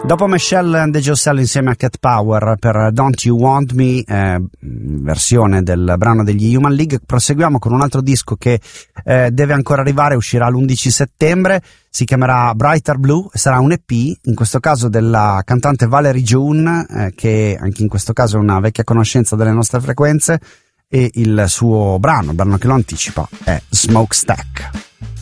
Dopo Michelle and the Josell insieme a Cat Power per Don't You Want Me, versione del brano degli Human League, proseguiamo con un altro disco che deve ancora arrivare, uscirà l'11 settembre, si chiamerà Brighter Blue, sarà un EP, in questo caso della cantante Valerie June, che anche in questo caso è una vecchia conoscenza delle nostre frequenze, e il suo brano che lo anticipa, è Smokestack.